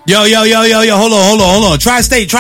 Yo, hold on. Tri-state.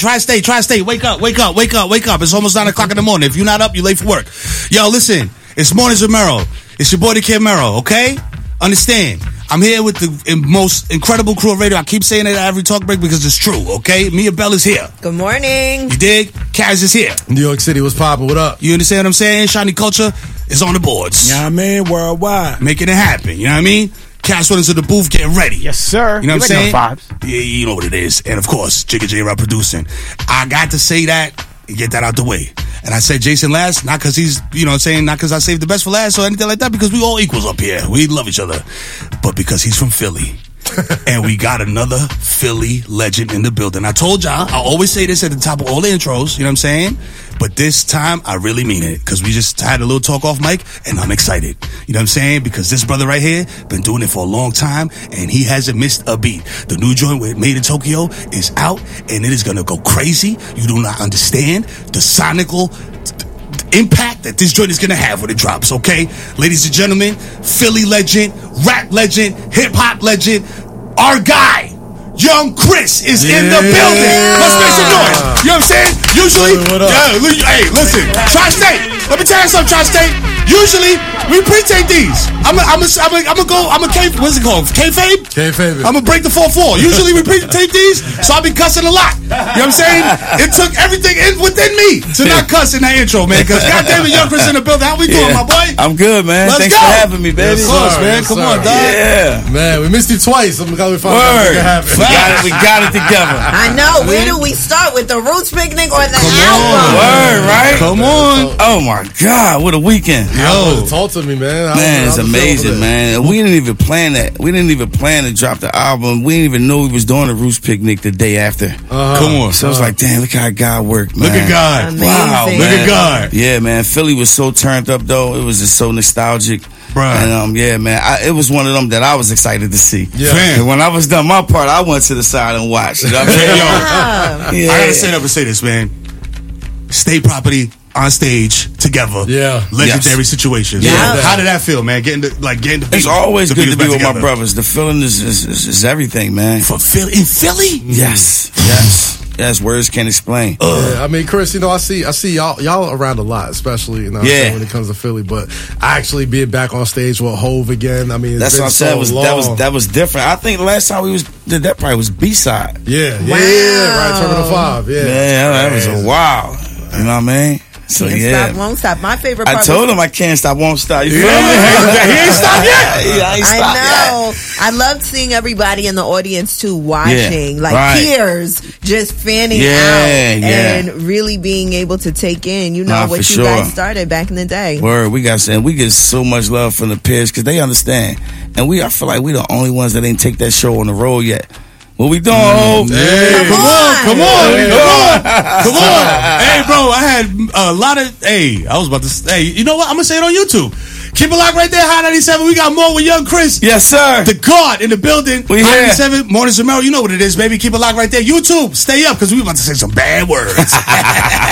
Wake up. It's almost 9 o'clock in the morning. If you're not up, you're late for work. Yo, listen, it's Mornings with Mero. It's your boy, the Kid Mero, okay? Understand, I'm here with the most incredible crew of radio. I keep saying it at every talk break because it's true, okay? Mia Bell is here. Good morning. You dig? Kaz is here. New York City, what's poppin'? What up? You understand what I'm saying? Shiny Culture is on the boards. Yeah, man, worldwide. Making it happen, you know what I mean? Cash Winners of the booth getting ready. Yes, sir. You know what I'm saying? Vibes. Yeah, you know what it is. And of course, Jigga J Rock producing. I got to say that and get that out the way. And I said Jason last, not because he's, you know what I'm saying, not because I saved the best for last or anything like that, because we all equals up here. We love each other. But because he's from Philly. And we got another Philly legend in the building. I told y'all, I always say this at the top of all the intros, you know what I'm saying? But this time, I really mean it, because we just had a little talk off mic, and I'm excited. You know what I'm saying? Because this brother right here been doing it for a long time, and he hasn't missed a beat. The new joint with Made in Tokyo is out, and it is going to go crazy. You do not understand the sonical impact that this joint is going to have when it drops, okay? Ladies and gentlemen, Philly legend, rap legend, hip-hop legend, our guy, Young Chris is in the building. Let's make some noise. You know what I'm saying? Usually, hey, listen, Tri-State. Let me tell you something, Tri-State. Usually, we pre-tape these. I'm gonna go, what's it called? Kayfabe? Kayfabe. I'm gonna break the 4-4. Usually, we pre-tape these, so I'll be cussing a lot. You know what I'm saying? It took everything within me to not cuss in that intro, man, because goddamn it, Young Chris in the building. How we doing, my boy? I'm good, man. Thanks for having me, baby. Of course, man. Come on, dog. Yeah. Man, we missed you twice. I'm glad we found Word. out We got it together. I know. Where do we start? With the Roots Picnic or the album? Word, right? Come on. Oh my God, what a weekend. Yo, talk to me, man. Man, it's amazing, man. We didn't even plan that. We didn't even plan to drop the album. We didn't even know we was doing a Roots Picnic the day after. Come on. So it's like, damn, look how God worked, man. Look at God. Amazing. Wow, man. Look at God. Yeah, man. Philly was so turned up, though. It was just so nostalgic. Bruh. And yeah, man, it was one of them that I was excited to see. Yeah. And when I was done my part, I went to the side and watched. You know what I'm saying? I gotta stand up and say this, man. State property on stage together. Yeah. Legendary situations. Yeah. How did that feel, man? Getting to be. It's always good to be with together. my brothers. The feeling is everything, man. For Philly, in Philly? Yes, words can't explain. Yeah, I mean, Chris, you know, I see y'all around a lot, especially, you know, when it comes to Philly. But actually being back on stage with Hove again, I mean, that's what I said. That was different. I think the last time we did that probably was B-side. Yeah, Wow. right, Terminal 5. Yeah, that was a wow. You know what I mean? So Can't stop, won't stop. My favorite part. I told him I can't stop, won't stop. You feel me? He ain't stopped yet. I ain't stopped I know. yet. I loved seeing everybody in the audience too, watching, peers just fanning out and really being able to take in, what you guys started back in the day. Word, we get so much love from the peers because they understand, and I feel like we the only ones that ain't take that show on the road yet. What we doing, Hov? Hey, come on. Hey, bro, I had a lot of. Hey, I was about to say. You know what? I'm gonna say it on YouTube. Keep it locked right there, Hot 97. We got more with Young Chris. Yes, sir. The God in the building. We Hot here. 97, Mornings with Mero. You know what it is, baby. Keep it locked right there. YouTube, stay up because we about to say some bad words.